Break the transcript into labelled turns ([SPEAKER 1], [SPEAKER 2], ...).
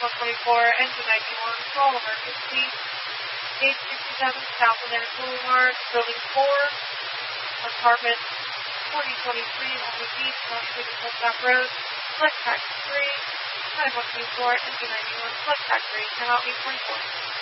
[SPEAKER 1] 124, engine 91, call emergency, 867 South Atlantic Boulevard, Building 4, apartment 4023, Long Beach, North South Road, Select Track 3, 9124, engine 91, Select Track 3, cannot be 24.